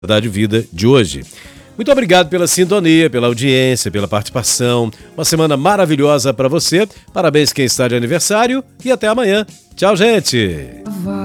Qualidade de Vida de hoje. Muito obrigado pela sintonia, pela audiência, pela participação. Uma semana maravilhosa para você. Parabéns quem está de aniversário e até amanhã. Tchau, gente!